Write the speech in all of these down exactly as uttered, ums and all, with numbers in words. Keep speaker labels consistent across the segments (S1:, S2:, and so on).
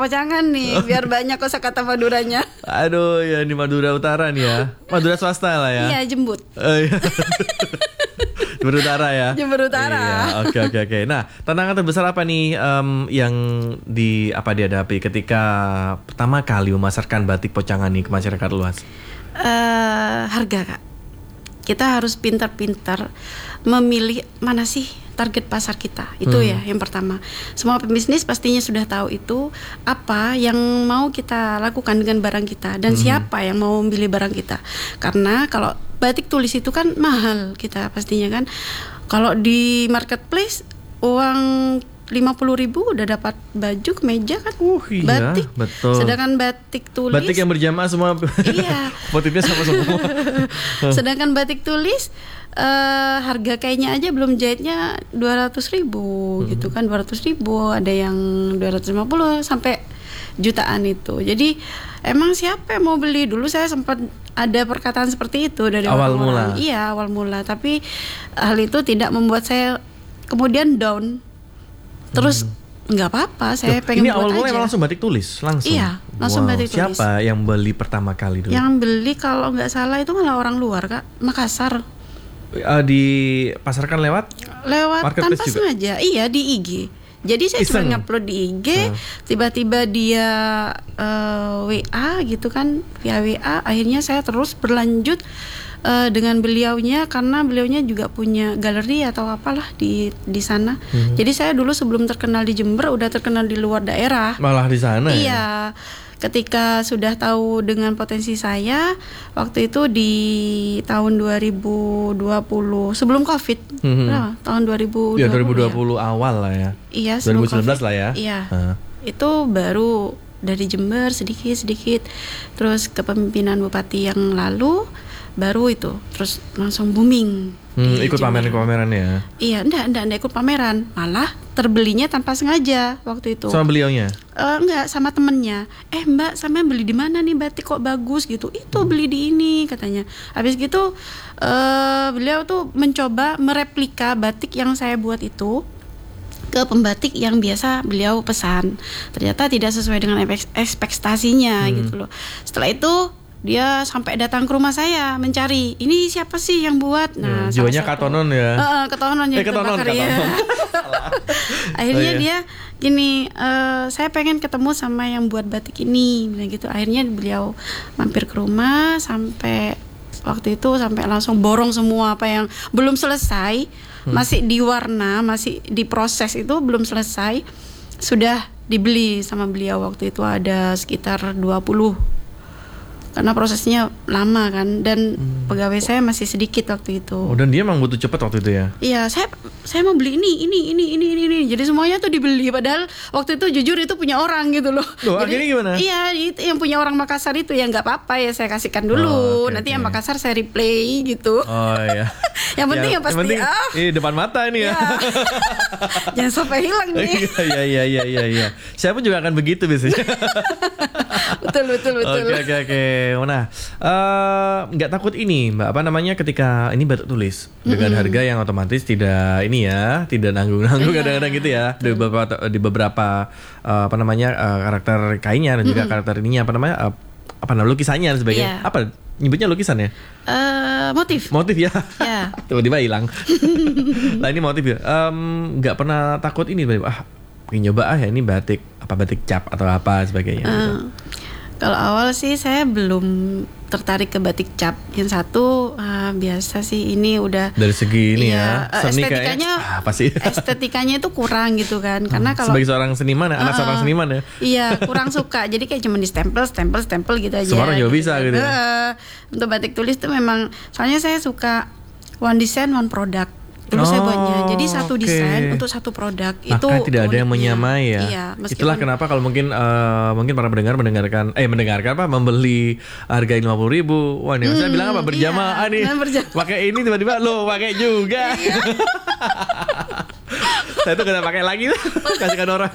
S1: Pocangan nih, biar banyak kosakata Maduranya.
S2: Aduh, ya di Madura Utara nih ya. Madura swasta lah ya.
S1: Iya, Jembut.
S2: Oh, iya. Jember Utara ya.
S1: Jember Utara.
S2: Iya, oke oke oke. Nah, tantangan terbesar apa nih um, yang di apa dihadapi ketika pertama kali memasarkan batik Pocangan nih ke masyarakat luas?
S1: Uh, harga, Kak. Kita harus pintar-pintar memilih mana sih target pasar kita. Itu hmm. ya yang pertama. Semua pebisnis pastinya sudah tahu itu apa yang mau kita lakukan dengan barang kita dan hmm. siapa yang mau membeli barang kita. Karena kalau batik tulis itu kan mahal kita pastinya kan. Kalau di marketplace uang lima puluh ribu udah dapat baju, kemeja kan.
S2: Uh, iya,
S1: batik.
S2: Betul.
S1: Sedangkan batik tulis,
S2: batik yang berjamaah semua.
S1: Iya.
S2: Motifnya sama semua.
S1: Sedangkan batik tulis uh, harga kainnya aja belum jahitnya dua ratus ribu hmm. gitu kan, dua ratus ribu, ada yang dua ratus lima puluh sampai jutaan itu. Jadi emang siapa yang mau beli? Dulu saya sempat ada perkataan seperti itu dari
S2: awal
S1: orang-orang.
S2: mula.
S1: Iya, awal mula, tapi hal itu tidak membuat saya kemudian down. Terus nggak hmm. apa-apa, saya Tuh, pengen
S2: ini
S1: buat
S2: awal mula
S1: aja.
S2: langsung batik tulis langsung.
S1: Iya, langsung
S2: wow.
S1: batik tulis.
S2: Siapa yang beli pertama kali dulu?
S1: Yang beli kalau nggak salah itu malah orang luar, Kak, Makassar.
S2: Uh, dipasarkan lewat?
S1: Lewat tanpa
S2: juga?
S1: sengaja, iya di I G. Jadi saya
S2: Iseng.
S1: cuma ngupload di I G, uh. tiba-tiba dia uh, W A gitu kan, via W A. Akhirnya saya terus berlanjut uh, dengan beliaunya karena beliaunya juga punya galeri atau apalah di di sana. Hmm. Jadi saya dulu sebelum terkenal di Jember udah terkenal di luar daerah.
S2: Malah di sana.
S1: Iya.
S2: Ya?
S1: Ketika sudah tahu dengan potensi saya, waktu itu di tahun dua ribu dua puluh sebelum Covid, mm-hmm. nah, tahun dua ribu dua puluh
S2: ya dua ribu dua puluh ya? Awal lah ya.
S1: Iya,
S2: dua ribu sembilan belas
S1: COVID,
S2: lah ya.
S1: Iya.
S2: Uh.
S1: Itu baru dari Jember sedikit-sedikit, terus kepemimpinan bupati yang lalu baru itu terus langsung booming.
S2: Hmm, ikut pameran-pameran ya?
S1: Iya, enggak, enggak, enggak ikut pameran, malah terbelinya tanpa sengaja waktu itu.
S2: Sama beliaunya?
S1: Uh, enggak, sama temennya. Eh Mbak, sama beli di mana nih batik kok bagus gitu? Itu beli di ini katanya. Habis gitu uh, beliau tuh mencoba mereplika batik yang saya buat itu ke pembatik yang biasa beliau pesan. Ternyata tidak sesuai dengan ekspektasinya hmm. gitu loh. Setelah itu dia sampai datang ke rumah saya mencari ini siapa sih yang buat. Nah,
S2: hmm, jiwanya katonon ya.
S1: Uh, ketonon yang
S2: eh, ketonon,
S1: terbakar ya. Akhirnya oh, iya. dia gini, uh, saya pengen ketemu sama yang buat batik ini, gitu. Akhirnya beliau mampir ke rumah sampai waktu itu sampai langsung borong semua apa yang belum selesai, hmm. masih diwarna, masih diproses itu belum selesai, sudah dibeli sama beliau. Waktu itu ada sekitar dua puluh. Karena prosesnya lama kan dan hmm. pegawai saya masih sedikit waktu itu.
S2: Oh, dan dia emang butuh cepat waktu itu ya?
S1: Iya, saya saya mau beli ini, ini, ini, ini, ini, ini. Jadi semuanya tuh dibeli. Padahal waktu itu jujur itu punya orang gitu loh.
S2: Loh,
S1: jadi,
S2: akhirnya gimana?
S1: Iya, itu yang punya orang Makassar itu ya nggak apa-apa ya saya kasihkan dulu. Oh, okay, Nanti okay. yang Makassar saya replay gitu.
S2: Oh iya.
S1: yang penting ya, yang pasti. Yang penting,
S2: ah. Ini depan mata ini ya.
S1: Jangan sampai hilang nih.
S2: Iya, iya, iya, iya, iya. Saya pun juga akan begitu biasanya.
S1: betul, betul, betul.
S2: Oke, oke, oke. Nah, nggak uh, takut ini Mbak, apa namanya ketika ini batik tulis dengan mm-hmm. harga yang otomatis tidak ini ya, tidak nanggung-nanggung yeah. kadang-kadang gitu ya di beberapa di beberapa uh, apa namanya uh, karakter kainnya dan juga mm-hmm. karakter ininya apa namanya uh, apa namanya lukisannya dan sebagainya. Yeah. Apa nyebutnya lukisan ya?
S1: Uh, motif.
S2: Motif ya.
S1: Yeah.
S2: Tiba-tiba hilang. Nah ini motif ya. Nggak um, pernah takut ini tiba-tiba ah pengen nyoba ah ya ini batik apa batik cap atau apa sebagainya. Uh. Gitu.
S1: Kalau awal sih saya belum tertarik ke batik cap. Yang satu uh, biasa sih ini udah
S2: dari segi ini ya,
S1: ya seni estetikanya
S2: kayaknya, apa sih?
S1: Estetikanya itu kurang gitu kan. Karena kalau
S2: sebagai seorang seniman, uh, anak seorang seniman ya.
S1: Iya, kurang suka. Jadi kayak cuma di stempel, stempel, stempel gitu aja.
S2: Semua orang juga bisa gitu.
S1: Uh, untuk batik tulis tuh memang soalnya saya suka one design one product. Dulu oh, saya buatnya, jadi satu okay. desain untuk satu produk.
S2: Maka itu tidak ada yang menyamai ya.
S1: Iya,
S2: itulah kenapa kalau mungkin uh, mungkin para pendengar mendengarkan, eh mendengarkan apa, membeli harga lima puluh ribu. Wah nih, hmm, saya bilang apa berjamaah iya, nih. Berjamaah. Pakai ini tiba-tiba lo pakai juga. Iya. Saya tuh gak pakai lagi, kasihkan orang.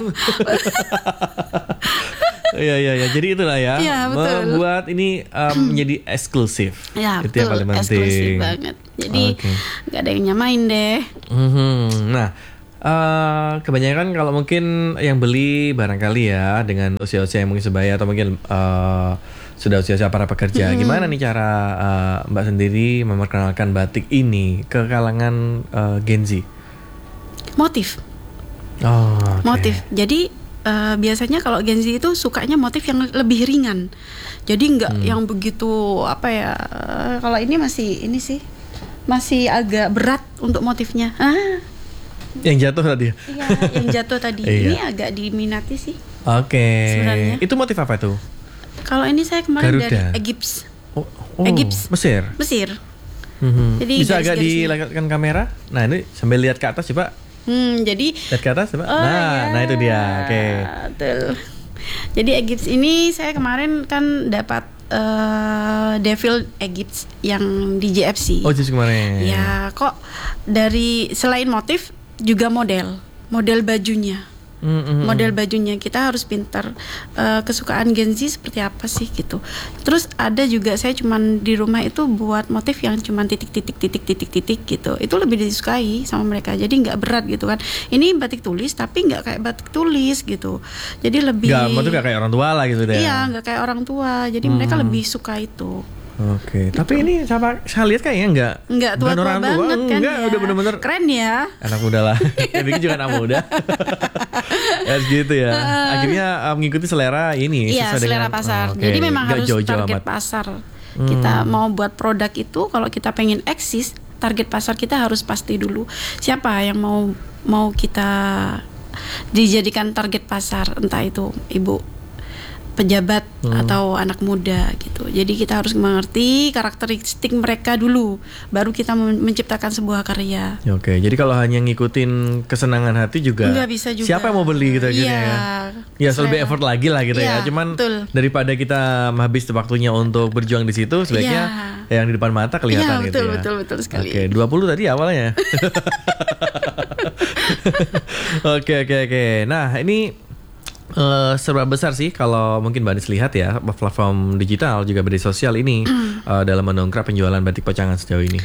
S2: Iya iya iya. Jadi itulah ya, ya membuat ini um, menjadi eksklusif.
S1: Ya,
S2: itu
S1: betul,
S2: yang paling penting.
S1: Eksklusif banget. Jadi okay. gak ada yang nyamain deh.
S2: Mm-hmm. Nah, Uh, kebanyakan kalau mungkin yang beli barangkali ya dengan usia-usia yang mungkin sebaya atau mungkin uh, sudah usia-usia para pekerja. Hmm. Gimana nih cara uh, Mbak sendiri memperkenalkan batik ini ke kalangan uh, Gen Z?
S1: Motif.
S2: Oh, okay.
S1: Motif. Jadi uh, biasanya kalau Gen Z itu sukanya motif yang lebih ringan. Jadi nggak hmm. yang begitu apa ya? Uh, kalau ini masih ini sih masih agak berat untuk motifnya. Ah.
S2: Yang jatuh tadi?
S1: Iya, yang jatuh tadi. Ini agak diminati sih.
S2: Oke. Okay. Itu motif apa tuh?
S1: Kalau ini saya kemarin
S2: Garuda.
S1: dari Egypt.
S2: Oh, oh
S1: Egypt.
S2: Mesir.
S1: Mesir.
S2: Mm-hmm.
S1: Jadi
S2: bisa agak dilayarkan kamera? Nah ini sambil lihat ke atas coba.
S1: Hmm, jadi
S2: lihat ke atas coba.
S1: Oh,
S2: nah,
S1: ya.
S2: nah itu dia. Oke. Okay.
S1: Betul. Jadi Egypt ini saya kemarin kan dapat uh, Devil Egypt yang di J F C.
S2: Oh, jadi kemarin.
S1: Ya, kok dari selain motif juga model, model bajunya. Mm-hmm. Model bajunya kita harus pintar uh, kesukaan Gen Z seperti apa sih gitu. Terus ada juga saya cuman di rumah itu buat motif yang cuman titik-titik titik-titik titik gitu. Itu lebih disukai sama mereka. Jadi nggak berat gitu kan. Ini batik tulis tapi nggak kayak batik tulis gitu. Jadi lebih.
S2: Nggak, motif nggak kayak orang tua lah gitu deh.
S1: Iya, nggak kayak orang tua. Jadi hmm. mereka lebih suka itu.
S2: Oke, gitu. Tapi ini sama saya lihat kayaknya enggak
S1: enggak tua-tua banget tua, kan
S2: enggak,
S1: ya.
S2: Udah bener-bener
S1: keren ya.
S2: Anak muda lah. Yang bikin juga anak muda. Ya gitu ya. Akhirnya uh, mengikuti selera ini.
S1: Iya, selera
S2: dengan,
S1: pasar.
S2: oh, okay.
S1: Jadi memang
S2: Gak
S1: harus
S2: jauh-jauh
S1: target
S2: amat.
S1: pasar.
S2: Hmm.
S1: Kita mau buat produk itu, kalau kita pengen eksis, target pasar kita harus pasti dulu. Siapa yang mau mau kita dijadikan target pasar, entah itu ibu pejabat hmm. atau anak muda gitu. Jadi kita harus mengerti karakteristik mereka dulu, baru kita menciptakan sebuah karya.
S2: Oke, jadi kalau hanya ngikutin kesenangan hati juga,
S1: nggak bisa juga.
S2: Siapa yang mau beli gitu
S1: ya,
S2: ya? Ya lebih effort lagi lah gitu ya. ya. Cuman betul. Daripada kita habis waktunya untuk berjuang di situ, sebaiknya ya. Yang di depan mata kelihatan
S1: ya,
S2: gitu
S1: betul,
S2: ya.
S1: Betul betul sekali.
S2: Oke, dua puluh tadi awalnya. Oke oke oke. Nah ini Uh, serba besar sih kalau mungkin Mbak Anis lihat ya, platform digital juga media sosial ini uh, dalam mendongkrak penjualan batik Pocangan sejauh ini.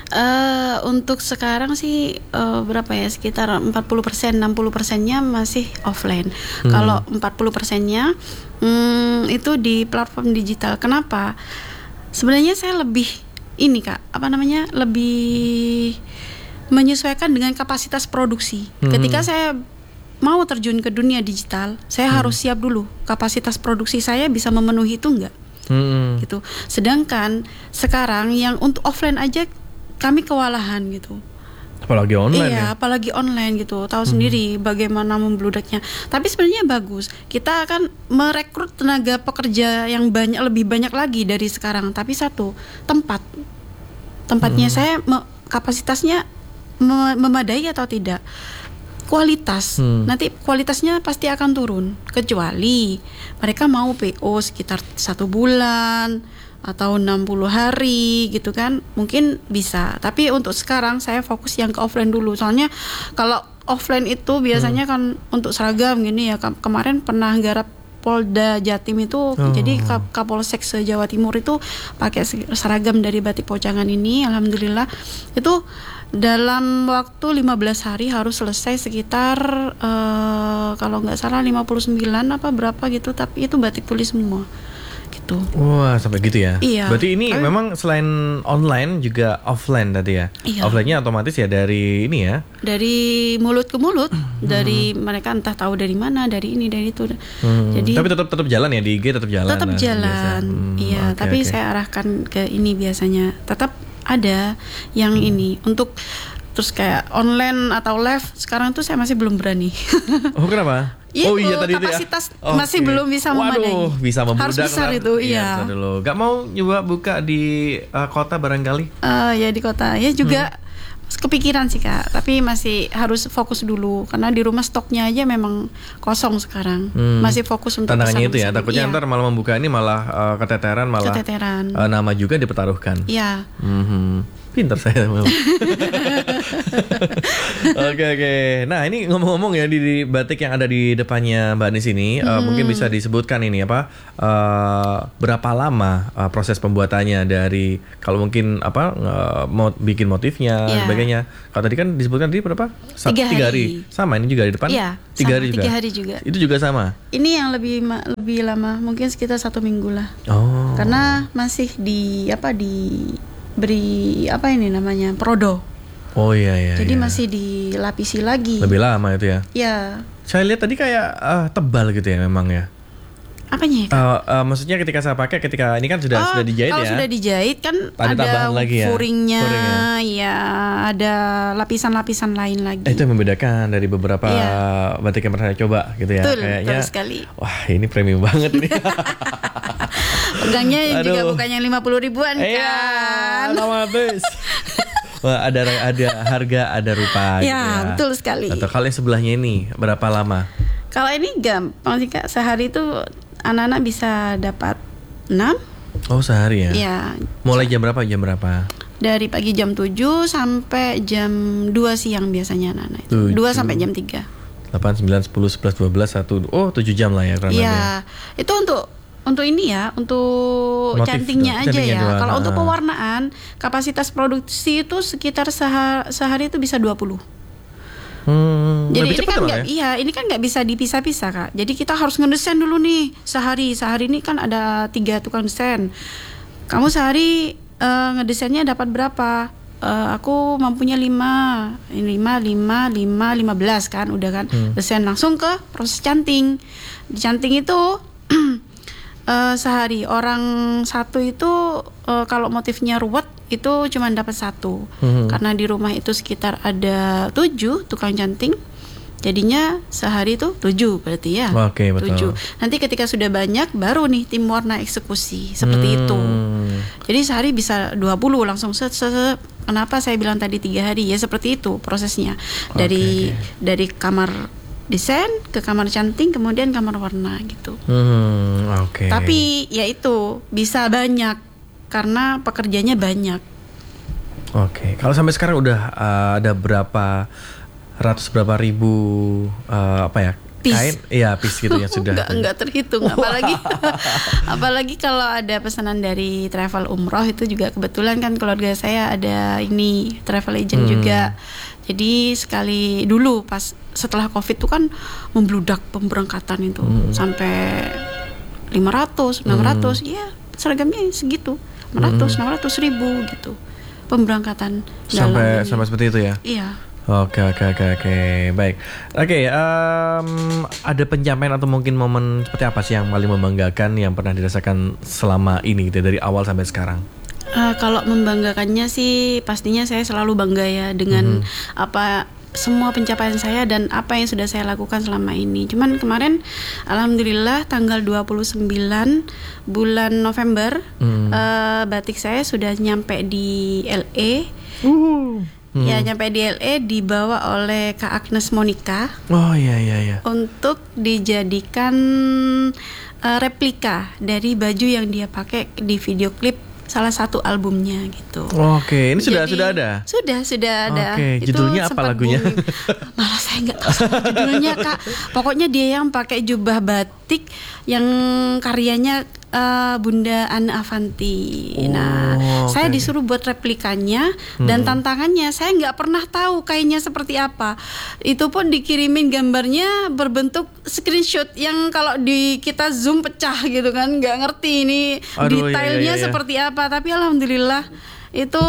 S1: Uh, untuk sekarang sih uh, berapa ya, sekitar empat puluh persen, enam puluh persennya masih offline. Hmm. Kalau empat puluh persennya um, itu di platform digital. Kenapa? Sebenarnya saya lebih ini Kak, apa namanya, lebih menyesuaikan dengan kapasitas produksi. Hmm. Ketika saya mau terjun ke dunia digital, saya hmm. harus siap dulu kapasitas produksi saya bisa memenuhi itu enggak, hmm. gitu. Sedangkan sekarang yang untuk offline aja kami kewalahan gitu.
S2: Apalagi online
S1: iya,
S2: ya.
S1: apalagi online gitu. Tahu hmm. sendiri bagaimana membludaknya. Tapi sebenarnya bagus. Kita akan merekrut tenaga pekerja yang banyak, lebih banyak lagi dari sekarang. Tapi satu, tempat. Tempatnya hmm. saya me, kapasitasnya mem- memadai atau tidak? Kualitas, hmm. nanti kualitasnya pasti akan turun, kecuali mereka mau P O sekitar satu bulan atau enam puluh hari gitu kan, mungkin bisa. Tapi untuk sekarang saya fokus yang ke offline dulu, soalnya kalau offline itu biasanya hmm. kan untuk seragam gini ya. Ke- kemarin pernah garap Polda Jatim itu, oh. jadi Kap- Kapolsek se-Jawa Timur itu pakai seragam dari batik Pocangan ini, alhamdulillah itu dalam waktu lima belas hari harus selesai sekitar uh, kalau nggak salah lima puluh sembilan apa berapa gitu, tapi itu batik tulis semua gitu.
S2: Wah, sampai gitu ya.
S1: Iya.
S2: Berarti ini
S1: Tapi,
S2: memang selain online juga offline tadi ya.
S1: Iya.
S2: Offline-nya otomatis ya dari ini ya.
S1: Dari mulut ke mulut, hmm. dari mereka entah tahu dari mana, dari ini dari itu.
S2: Hmm.
S1: Jadi
S2: tapi tetap tetap jalan ya, di I G tetap jalan.
S1: Tetap
S2: lah,
S1: jalan. Hmm, iya, okay, tapi okay. saya arahkan ke ini biasanya. Tetap ada yang hmm. ini untuk terus kayak online atau live sekarang tuh saya masih belum berani.
S2: Oh, kenapa?
S1: Ya,
S2: oh iya tadi
S1: kapasitas
S2: itu ya. Okay.
S1: Masih belum bisa memadai.
S2: Waduh, bisa membludak.
S1: Harus besar
S2: kan?
S1: itu, iya.
S2: iya dulu. Gak mau nyoba buka di uh, kota barangkali?
S1: Uh, ya di kota ya juga. Hmm. Kepikiran sih Kak, tapi masih harus fokus dulu karena di rumah stoknya aja memang kosong sekarang. Hmm. Masih fokus untuk
S2: tantangannya itu ya, takutnya
S1: iya.
S2: ntar malah membuka ini malah uh, keteteran, malah
S1: keteteran.
S2: Uh, nama juga dipertaruhkan.
S1: Iya.
S2: Mm-hmm. Pinter saya. Oke oke. Nah ini ngomong-ngomong ya di, di batik yang ada di depannya Mbak Anis ini, hmm. uh, mungkin bisa disebutkan ini apa uh, berapa lama uh, proses pembuatannya dari kalau mungkin apa uh, mau bikin motifnya
S1: yeah.
S2: sebagainya. Kalau tadi kan disebutkan tadi berapa? Sa-
S1: tiga,
S2: tiga
S1: hari.
S2: hari. Sama ini juga di depan.
S1: Iya.
S2: Tiga
S1: sama,
S2: hari juga.
S1: Tiga hari juga.
S2: Itu juga sama.
S1: Ini yang lebih lebih lama, mungkin sekitar satu minggu lah.
S2: Oh.
S1: Karena masih di apa di beri apa ini namanya prodo.
S2: Oh iya iya.
S1: Jadi
S2: iya.
S1: masih dilapisi lagi.
S2: Lebih lama itu ya?
S1: Ya.
S2: Saya lihat tadi kayak uh, tebal gitu ya memang ya.
S1: Apanya ya? Kak?
S2: Uh, uh, maksudnya ketika saya pakai, ketika ini kan sudah
S1: oh,
S2: sudah dijahit
S1: kalau
S2: ya.
S1: Kalau sudah dijahit kan
S2: ada,
S1: ada
S2: lagi ya.
S1: furingnya,
S2: furingnya,
S1: ya ada lapisan-lapisan lain lagi.
S2: Eh, itu yang membedakan dari beberapa yeah. batik yang pernah saya coba gitu ya.
S1: Betul,
S2: kayaknya.
S1: betul sekali.
S2: Wah ini premium banget ini.
S1: Pegangnya juga bukan yang lima puluh ribuan
S2: eh,
S1: kan.
S2: Iya, habis. Wah, ada ada harga, ada rupa.
S1: Ya,
S2: gitu ya.
S1: betul sekali.
S2: Atau kalau yang sebelahnya ini berapa lama?
S1: Kalau ini gampang sih Kak, sehari itu anak-anak bisa dapat enam.
S2: Oh sehari ya?
S1: Iya.
S2: Mulai jam berapa? Jam berapa?
S1: Dari pagi jam tujuh sampai jam dua siang biasanya anak-anak itu. dua sampai jam tiga.
S2: delapan, sembilan, sepuluh, sebelas, dua belas, satu. Oh tujuh jam lah ya kurang lebih.
S1: Iya. Itu untuk untuk ini ya, untuk
S2: motif
S1: cantingnya
S2: itu,
S1: aja
S2: cantingnya
S1: ya.
S2: doang.
S1: Kalau
S2: Ah.
S1: untuk pewarnaan, kapasitas produksi itu sekitar sehari, sehari itu bisa dua puluh.
S2: Hmm,
S1: Jadi
S2: lebih
S1: ini kan nggak,
S2: ya?
S1: iya ini kan nggak bisa dipisah-pisah Kak. Jadi kita harus ngedesain dulu nih sehari. Sehari ini kan ada tiga tukang desain. Kamu sehari uh, ngedesainnya dapat berapa? Uh, aku mampunya lima, lima, lima, lima, lima belas kan, udah kan. Hmm. Desain langsung ke proses canting. Di canting itu uh, sehari orang satu itu uh, kalau motifnya ruwet itu cuma dapat satu, hmm. karena di rumah itu sekitar ada tujuh tukang canting, jadinya sehari itu tujuh berarti ya.
S2: Oke, betul.
S1: Tujuh. Nanti ketika sudah banyak baru nih tim warna eksekusi seperti hmm. itu. Jadi sehari bisa dua puluh langsung set, set, set. Kenapa saya bilang tadi tiga hari ya seperti itu prosesnya dari okay, okay. dari kamar desain ke kamar canting kemudian kamar warna gitu.
S2: Hmm, Oke. Okay.
S1: Tapi ya itu bisa banyak karena pekerjanya banyak.
S2: Oke, okay. Kalau sampai sekarang udah uh, ada berapa ratus berapa ribu uh, apa ya
S1: piece.
S2: kain? Iya piece gitu yang sudah.
S1: Enggak enggak terhitung. Apalagi apalagi kalau ada pesanan dari travel umroh itu juga kebetulan kan keluarga saya ada ini travel agent hmm. juga. Jadi sekali dulu pas setelah COVID itu kan membludak pemberangkatan itu hmm. sampai lima ratus, enam ratus, hmm. ya seragamnya segitu. enam ratus, enam ratus ribu gitu pemberangkatan
S2: sampai sampai seperti itu ya.
S1: Iya.
S2: Oke oke oke oke baik. Oke um, ada pencapaian atau mungkin momen seperti apa sih yang paling membanggakan yang pernah dirasakan selama ini gitu, dari awal sampai sekarang?
S1: Uh, kalau membanggakannya sih pastinya saya selalu bangga ya dengan mm-hmm. apa semua pencapaian saya dan apa yang sudah saya lakukan selama ini. Cuman kemarin alhamdulillah tanggal dua puluh sembilan bulan November hmm. uh, batik saya sudah nyampe di L A. Uh. Hmm. Ya nyampe di L A dibawa oleh Kak Agnes Monica.
S2: Oh iya iya iya.
S1: Untuk dijadikan uh, replika dari baju yang dia pakai di video klip salah satu albumnya gitu.
S2: Oke, ini sudah
S1: Jadi,
S2: sudah ada.
S1: Sudah sudah ada.
S2: Oke, judulnya apa lagunya?
S1: Malah saya nggak tahu judulnya Kak. Pokoknya dia yang pakai jubah batik yang karyanya uh, Bunda Ana Avanti. Oh, nah, okay. saya disuruh buat replikanya hmm. dan tantangannya saya nggak pernah tahu kainnya seperti apa. Itu pun dikirimin gambarnya berbentuk screenshot yang kalau di kita zoom pecah gitu kan, nggak ngerti ini Aduh, detailnya iya, iya, iya. seperti apa. Tapi alhamdulillah itu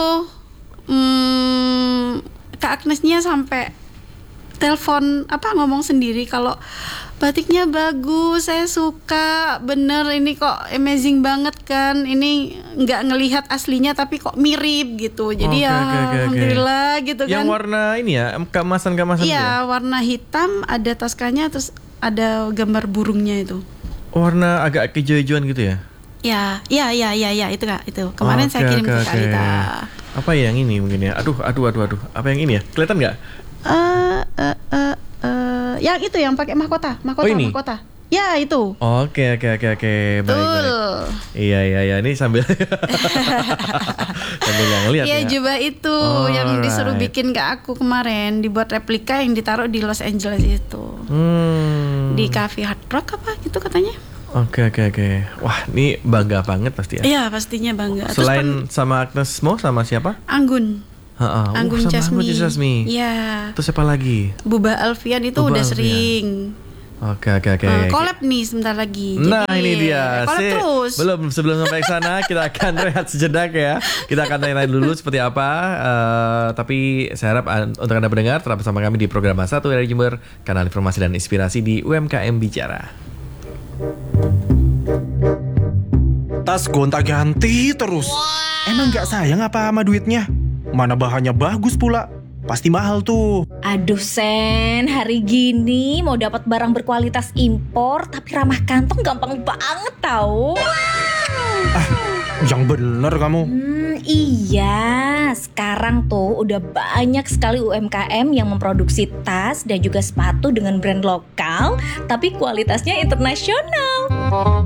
S1: hmm, Kak Agnesnya sampai telepon apa ngomong sendiri kalau batiknya bagus, saya suka, bener ini kok amazing banget kan, ini nggak ngelihat aslinya tapi kok mirip gitu, jadi okay, ya okay, okay, alhamdulillah okay. gitu kan.
S2: Yang warna ini ya, keemasan-keemasan.
S1: Iya, warna hitam, ada taskanya, terus ada gambar burungnya itu.
S2: Warna agak hijau-hijauan gitu ya?
S1: Ya, ya, ya, ya, ya itu Kak, itu kemarin okay, saya kirim okay, ke Kak Rita.
S2: Okay. Apa yang ini mungkin ya? Aduh, aduh, aduh, aduh. Apa yang ini ya? Kelihatan nggak?
S1: Uh, uh, uh, uh, yang itu yang pakai mahkota, mahkota,
S2: oh, ini?
S1: mahkota. Ya itu.
S2: Oke oke oke oke baik baik.
S1: Betul.
S2: Iya iya iya ini sambil sambil ngeliat
S1: Iya
S2: ya.
S1: jubah itu yang disuruh
S2: Alright.
S1: bikin ke aku kemarin, dibuat replika yang ditaruh di Los Angeles itu.
S2: Hmm.
S1: Di Cafe Hard Rock apa gitu katanya.
S2: Oke oke oke. Wah ini bangga banget pasti ya.
S1: Iya pastinya bangga. Terus
S2: Selain
S1: pen-
S2: sama Agnes Mo sama siapa?
S1: Anggun.
S2: Heeh. uh,
S1: Anggun
S2: sama
S1: Jasmi.
S2: Anggun Jasmi.
S1: Iya.
S2: Terus siapa lagi?
S1: Bubah Alfian itu
S2: Bubah
S1: udah
S2: Alfian.
S1: sering.
S2: Oke oke oke.
S1: Uh, collab nih sebentar lagi.
S2: Nah
S1: Jadi,
S2: ini dia.
S1: collab
S2: Si-
S1: terus.
S2: Belum sebelum sampai ke sana kita akan rehat sejenak ya. Kita akan tanya dulu seperti apa. Eh, tapi saya harap an- untuk anda pendengar tetap bersama kami di program satu dari Jember, kanal informasi dan inspirasi di U M K M Bicara.
S3: Tas gonta ganti terus. Emang gak sayang apa sama duitnya? Mana bahannya bagus pula. Pasti mahal tuh.
S4: Aduh Sen, hari gini mau dapat barang berkualitas impor tapi ramah kantong gampang banget tau.
S3: Yang bener kamu.
S4: Hmm, iya, sekarang tuh udah banyak sekali U M K M yang memproduksi tas dan juga sepatu dengan brand lokal tapi kualitasnya internasional.